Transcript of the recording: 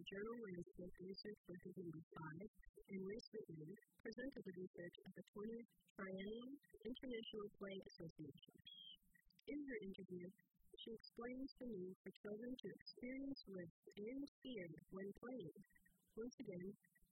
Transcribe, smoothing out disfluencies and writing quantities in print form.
journal Landscape Research Record Number 5, and recently presented the research at the 20th Triennial International Play Association. In her interview, she explains the need for children to experience risk and fear when playing. Once again,